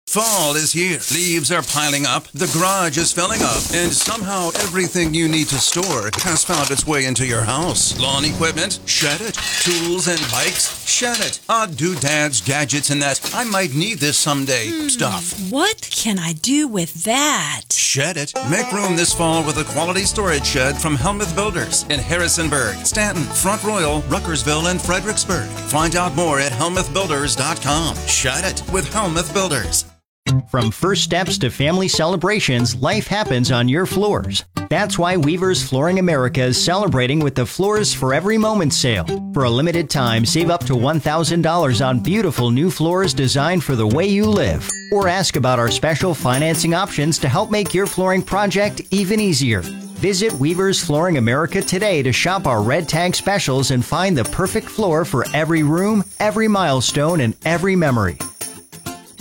Fall is here. Leaves are piling up. The garage is filling up. And somehow everything you need to store has found its way into your house. Lawn equipment? Shed it. Tools and bikes? Shed it. Odd doodads, gadgets, and that I might need this someday stuff. What can I do with that? Shed it. Make room this fall with a quality storage shed from Helmuth Builders in Harrisonburg, Stanton, Front Royal, Ruckersville, and Fredericksburg. Find out more at helmuthbuilders.com. Shed it with Helmuth Builders. From first steps to family celebrations, life happens on your floors. That's why Weaver's Flooring America is celebrating with the Floors for Every Moment sale. For a limited time, save up to $1,000 on beautiful new floors designed for the way you live. Or ask about our special financing options to help make your flooring project even easier. Visit Weaver's Flooring America today to shop our red tag specials and find the perfect floor for every room, every milestone, and every memory.